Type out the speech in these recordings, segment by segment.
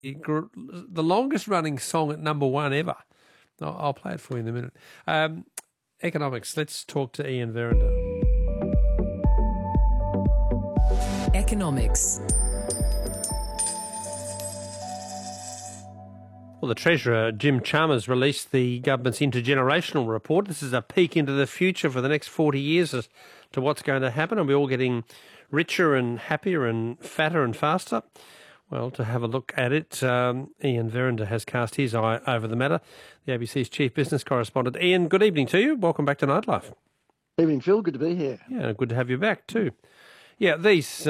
the longest running song at number one ever. I'll play it for you in a minute. Economics. Let's talk to Ian Verrinder. Economics. Well, the Treasurer, Jim Chalmers, released the government's intergenerational report. This is a peek into the future for the next 40 years as to what's going to happen. Are we all getting richer and happier and fatter and faster? Well, to have a look at it, Ian Verrinder has cast his eye over the matter, the ABC's chief business correspondent. Ian, good evening to you. Welcome back to Nightlife. Evening, Phil. Good to be here. Yeah, good to have you back too. Yeah, these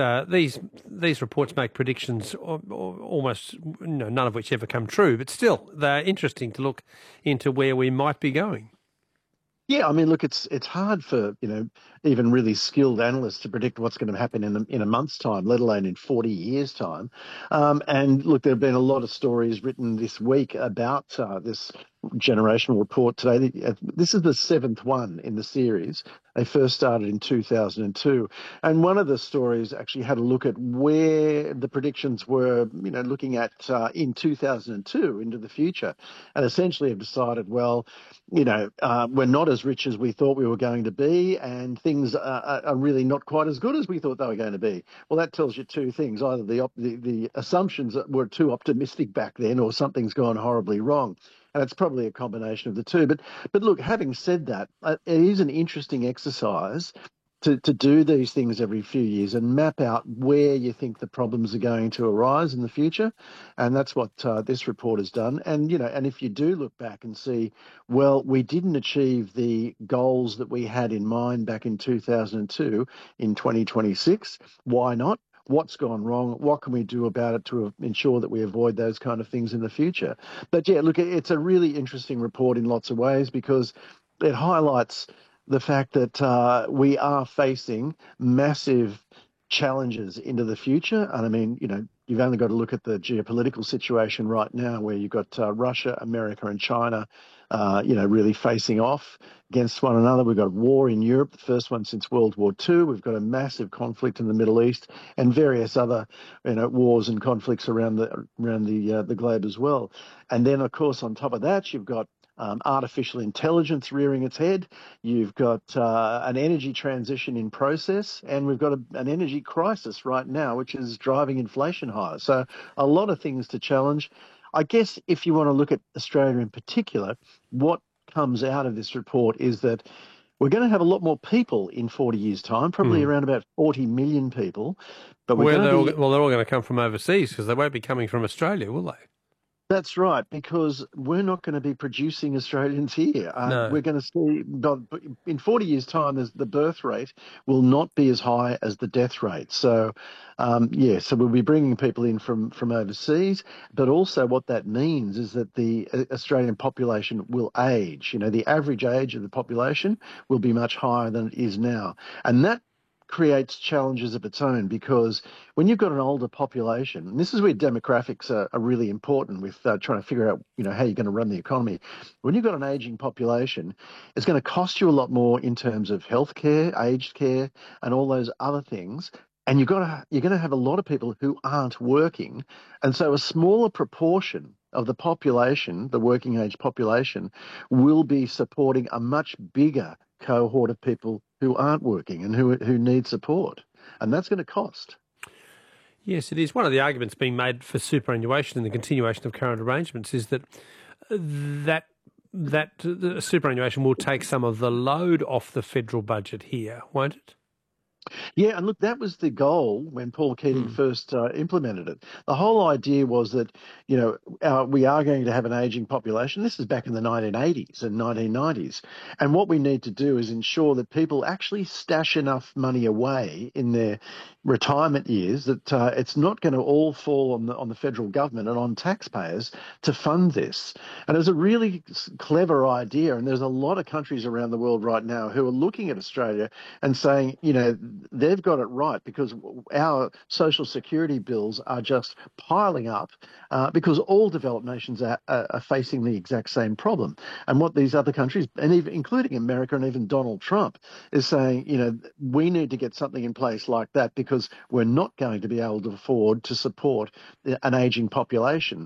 reports make predictions almost, none of which ever come true, but still they're interesting to look into where we might be going. Yeah, I mean, look, it's hard for even really skilled analysts to predict what's going to happen in a month's time, let alone in 40 years' time. And look, there have been a lot of stories written this week about this generational report today. This is the seventh one in the series. They first started in 2002. And one of the stories actually had a look at where the predictions were, looking at in 2002 into the future, and essentially have decided, well, we're not as rich as we thought we were going to be, and things are really not quite as good as we thought they were going to be. Well, that tells you two things. Either the assumptions were too optimistic back then, or something's gone horribly wrong. And it's probably a combination of the two. But look, having said that, it is an interesting exercise to do these things every few years and map out where you think the problems are going to arise in the future. And that's what this report has done. And, and if you do look back and see, well, we didn't achieve the goals that we had in mind back in 2002 in 2026, why not? What's gone wrong? What can we do about it to ensure that we avoid those kind of things in the future? But yeah, look, it's a really interesting report in lots of ways because it highlights the fact that we are facing massive challenges into the future. And I mean, you've only got to look at the geopolitical situation right now where you've got Russia, America and China, really facing off against one another. We've got war in Europe, the first one since World War II. We've got a massive conflict in the Middle East and various other, wars and conflicts around the globe as well. And then, of course, on top of that, you've got artificial intelligence rearing its head. You've got an energy transition in process, and we've got an energy crisis right now, which is driving inflation higher. So a lot of things to challenge. I guess if you want to look at Australia in particular, what comes out of this report is that we're going to have a lot more people in 40 years' time, probably around about 40 million people. But they're all going to come from overseas because they won't be coming from Australia, will they? That's right, because we're not going to be producing Australians here. No. We're going to see, in 40 years' time, the birth rate will not be as high as the death rate. So, so we'll be bringing people in from overseas, but also what that means is that the Australian population will age. The average age of the population will be much higher than it is now. And that creates challenges of its own, because when you've got an older population, and this is where demographics are really important with trying to figure out, how you're going to run the economy. When you've got an aging population, it's going to cost you a lot more in terms of healthcare, aged care, and all those other things. And you're going to have a lot of people who aren't working, and so a smaller proportion of the population, the working age population, will be supporting a much bigger cohort of people who aren't working and who need support. And that's going to cost. Yes, it is. One of the arguments being made for superannuation and the continuation of current arrangements is that the superannuation will take some of the load off the federal budget here, won't it? Yeah, and look, that was the goal when Paul Keating first implemented it. The whole idea was that, we are going to have an ageing population. This is back in the 1980s and 1990s. And what we need to do is ensure that people actually stash enough money away in their retirement years that it's not going to all fall on the federal government and on taxpayers to fund this. And it's a really clever idea. And there's a lot of countries around the world right now who are looking at Australia and saying, they've got it right, because our social security bills are just piling up because all developed nations are facing the exact same problem. And what these other countries, and even including America and even Donald Trump, is saying, we need to get something in place like that, because we're not going to be able to afford to support an aging population.